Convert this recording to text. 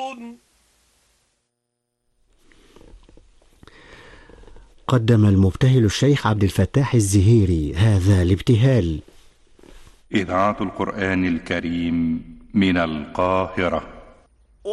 قدم المبتهل الشيخ عبد الفتاح الزهيري هذا الابتهال. إذاعة القرآن الكريم من القاهرة.